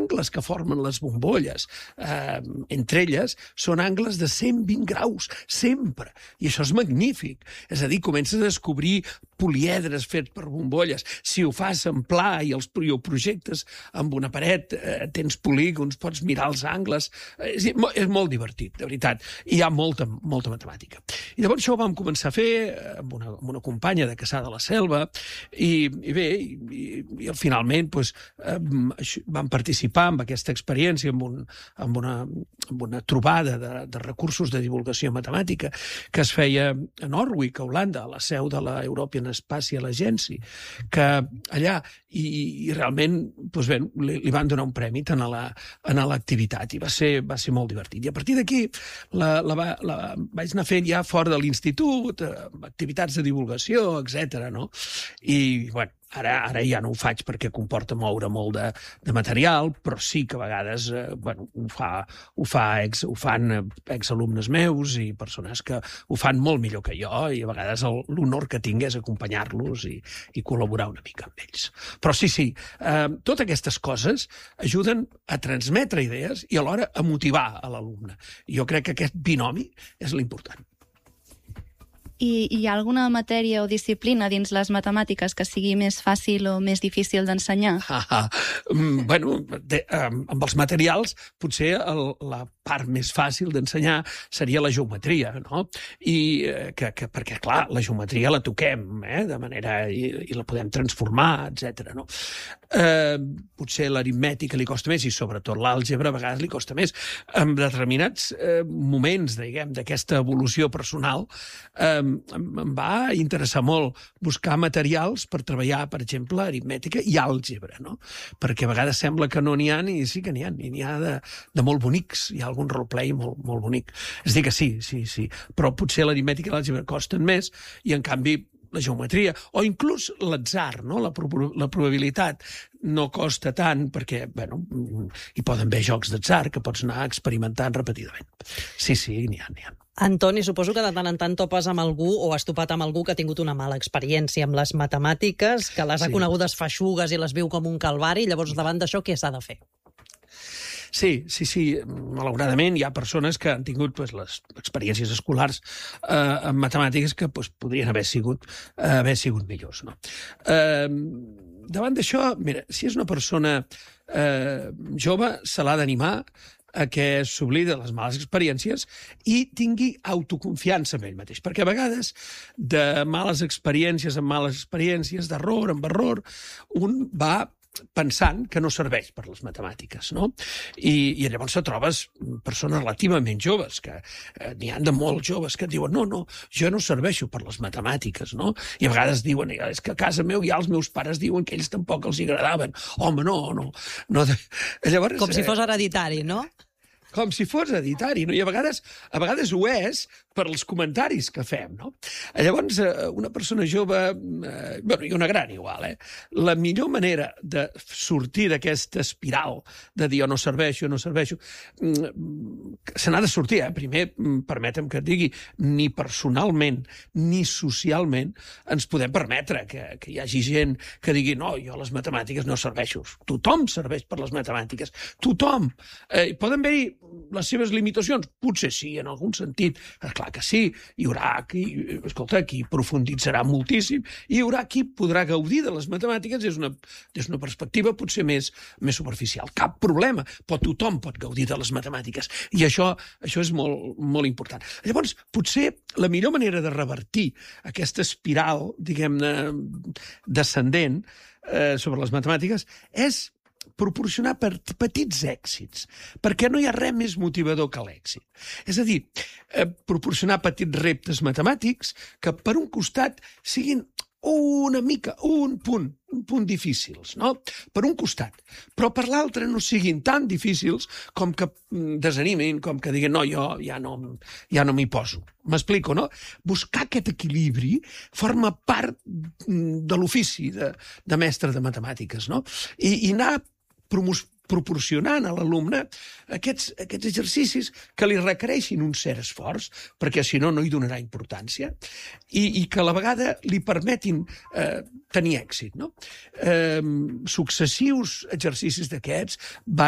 angles que formen les bombolles, entre elles, són angles de 120 graus, sempre. I això és magnífic. És a dir, comences a descobrir polièdres fets per bombolles. Si ho fas en pla i ho projectes amb una paret, tens polígons, pots mirar els angles. És molt divertit, de veritat. I hi ha molta matemàtica. I llavors això ho vam començar a fer amb una companya de Cassà de la Selva i finalment vam participar en aquesta experiència amb una trobada de recursos de divulgació matemàtica que es feia a Norwich, a Holanda, a la seu de la European Spatial Agency, que allà i realment li van donar un premi tant a l'activitat i va ser molt divertit. I a partir d'aquí vaig anar fent ja fora de l'institut, activitats de divulgació, etc. No? I, ara ja no ho faig perquè comporta moure molt de material, però sí que a vegades ho fan exalumnes meus i persones que ho fan molt millor que jo i a vegades l'honor que tinc és acompanyar-los i col·laborar una mica amb ells. Però sí, totes aquestes coses ajuden a transmetre idees i alhora a motivar a l'alumne. Jo crec que aquest binomi és l'important. I hi ha alguna matèria o disciplina dins les matemàtiques que sigui més fàcil o més difícil d'ensenyar? Amb els materials, potser la part més fàcil d'ensenyar seria la geometria, no? Perquè, clar, la geometria la toquem, de manera... i la podem transformar, etc. No? Potser l'aritmètica li costa més i, sobretot, l'àlgebra a vegades li costa més. En determinats moments, diguem, d'aquesta evolució personal, em va interessar molt buscar materials per treballar, per exemple, aritmètica i àlgebra, no? Perquè a vegades sembla que no n'hi ha i sí que n'hi ha, i n'hi ha de molt bonics, hi ha algun roleplay molt bonic. És a dir que sí, però potser l'aritmètica i l'àlgebra costen més i, en canvi, la geometria, o inclús l'atzar, no? La probabilitat no costa tant perquè, hi poden haver jocs d'atzar que pots anar experimentant repetidament. Sí, n'hi ha. Antoni, suposo que de tant en tant topes amb algú o has topat amb algú que ha tingut una mala experiència amb les matemàtiques, que les ha conegudes feixugues i les viu com un calvari, llavors davant d'això què s'ha de fer? Sí. Malauradament hi ha persones que han tingut les experiències escolars en matemàtiques que podrien haver sigut millors. No? Davant d'això, mira, si és una persona jove, se l'ha d'animar a que s'oblida de les males experiències i tingui autoconfiança en ell mateix. Perquè a vegades, de males experiències en males experiències, d'error en error, un va pensant que no serveix per les matemàtiques, no? I llavors trobes persones relativament joves, que n'hi ha de molt joves que et diuen no, jo no serveixo per les matemàtiques, no? I a vegades diuen, és que a casa meu ja els meus pares diuen que ells tampoc els agradaven. Home, no. Llavors, com si fos hereditari, no? Com si fos hereditari, no? I a vegades ho és per als comentaris que fem, no? Llavors, una persona jove, i una gran igual, la millor manera de sortir d'aquesta espiral de dir jo no serveixo, se n'ha de sortir, Primer, permetem que et digui, ni personalment ni socialment ens podem permetre que hi hagi gent que digui no, jo a les matemàtiques no serveixo. Tothom serveix per les matemàtiques. Tothom. Poden haver-hi les seves limitacions? Potser sí, en algun sentit. Clar que sí, hi haurà qui profunditzarà moltíssim, i hi haurà qui podrà gaudir de les matemàtiques des d'una perspectiva potser més superficial. Cap problema, però tothom pot gaudir de les matemàtiques, i això és molt important. Llavors, potser la millor manera de revertir aquesta espiral, diguem-ne, descendent sobre les matemàtiques és proporcionar petits èxits, perquè no hi ha res més motivador que l'èxit. És a dir, proporcionar petits reptes matemàtics que, per un costat, siguin un punt difícils, no? Per un costat. Però per l'altre no siguin tan difícils com que desanimin, com que diguin no, jo ja no m'hi poso. M'explico, no? Buscar aquest equilibri forma part de l'ofici de mestre de matemàtiques, no? I anar proporcionant a l'alumne aquests exercicis que li requereixin un cert esforç, perquè si no hi donarà importància, i que a la vegada li permetin tenir èxit, no? Successius exercicis d'aquests van